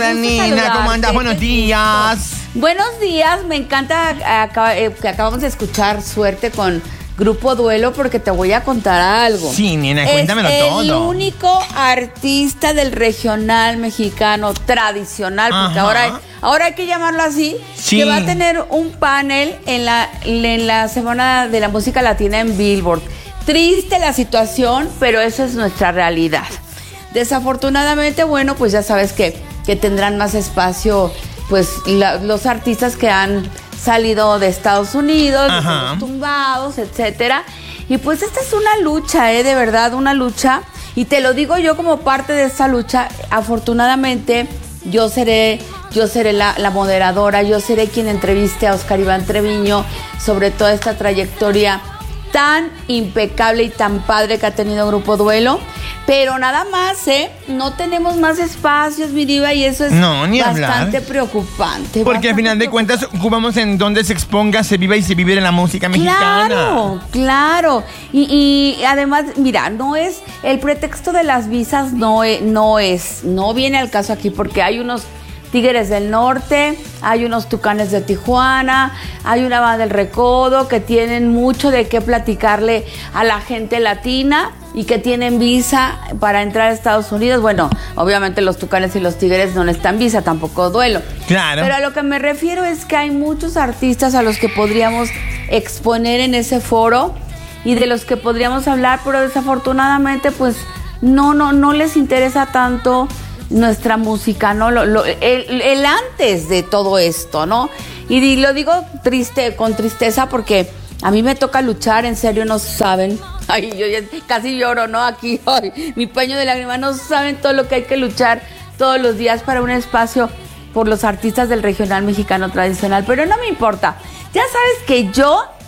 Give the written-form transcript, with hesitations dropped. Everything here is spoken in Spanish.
Hola, Nina, ¿cómo andas? Buenos días. Buenos días, me encanta que acabamos de escuchar Suerte con Grupo Duelo porque te voy a contar algo. Sí, Nina, cuéntamelo todo. Es el único artista del regional mexicano tradicional, porque ahora hay que llamarlo así, sí, que va a tener un panel en la Semana de la Música Latina en Billboard. Triste la situación, pero esa es nuestra realidad. Desafortunadamente, bueno, pues ya sabes que tendrán más espacio pues los artistas que han salido de Estados Unidos, los tumbados, etcétera. Y pues esta es una lucha, de verdad, una lucha. Y te lo digo yo como parte de esta lucha. Afortunadamente, yo seré la moderadora, yo seré quien entreviste a Oscar Iván Treviño sobre toda esta trayectoria tan impecable y tan padre que ha tenido Grupo Duelo. Pero nada más, no tenemos más espacios, mi diva, y eso es bastante preocupante. Porque al final de cuentas ocupamos en donde se exponga, se viva y se vive en la música mexicana. Claro. Y además, mira, no es el pretexto de las visas, no viene al caso aquí, porque hay unos Tigres del Norte, hay unos Tucanes de Tijuana, hay una banda del Recodo que tienen mucho de qué platicarle a la gente latina y que tienen visa para entrar a Estados Unidos. Bueno, obviamente los Tucanes y los Tigres no necesitan visa, tampoco Duelo. Claro. Pero a lo que me refiero es que hay muchos artistas a los que podríamos exponer en ese foro y de los que podríamos hablar, pero desafortunadamente pues no les interesa tanto nuestra música, ¿no? El antes de todo esto, ¿no? Y lo digo con tristeza porque a mí me toca luchar, en serio, no saben. Ay, yo ya casi lloro, ¿no? Aquí, ay, mi paño de lágrimas, no saben todo lo que hay que luchar todos los días para un espacio por los artistas del regional mexicano tradicional, pero no me importa. Ya sabes que yo